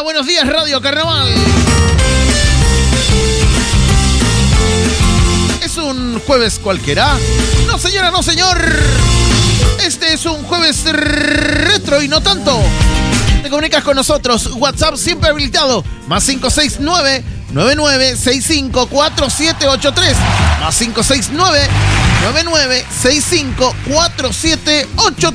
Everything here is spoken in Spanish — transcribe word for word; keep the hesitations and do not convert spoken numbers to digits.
buenos días, Radio Carnaval. ¿Es un jueves cualquiera? No, señora, no, señor. Este es un jueves retro y no tanto. Te comunicas con nosotros. WhatsApp siempre habilitado. Más cinco seis nueve, nueve nueve seis cinco, cuatro siete ocho tres. Más cinco seis nueve, nueve nueve seis cinco, cuatro siete ocho